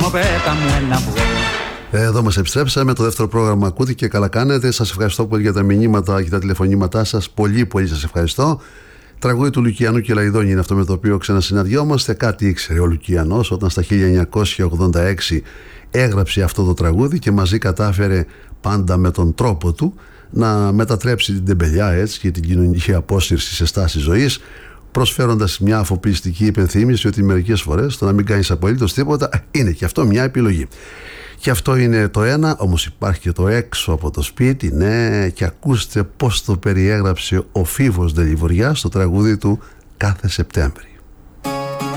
πέτα μου ένα αυγό. Εδώ μας επιστρέψαμε, το δεύτερο πρόγραμμα ακούτε και καλά κάνετε. Σας ευχαριστώ πολύ για τα μηνύματα και τα τηλεφωνήματά σας. Πολύ πολύ σας ευχαριστώ. Τραγούδι του Λουκιανού και Λαϊδόνη είναι αυτό με το οποίο ξανασυναντιόμαστε. Κάτι ήξερε ο Λουκιανός όταν στα 1986 έγραψε αυτό το τραγούδι και μαζί κατάφερε πάντα με τον τρόπο του να μετατρέψει την τεμπελιά έτσι και την κοινωνική απόσυρση σε στάση ζωής, προσφέροντας μια αφοπλιστική υπενθύμηση ότι μερικές φορές το να μην κάνεις απολύτως τίποτα είναι και αυτό μια επιλογή. Και αυτό είναι το ένα, όμως υπάρχει και το έξω από το σπίτι, ναι, και ακούστε πώς το περιέγραψε ο Φίβος Ντελιβοριά στο τραγούδι του «Κάθε Σεπτέμβρη».